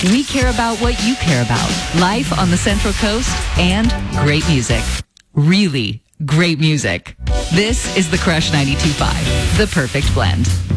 We care about what you care about. Life on the Central Coast and great music. Really great music. This is the Crush 92.5, the perfect blend.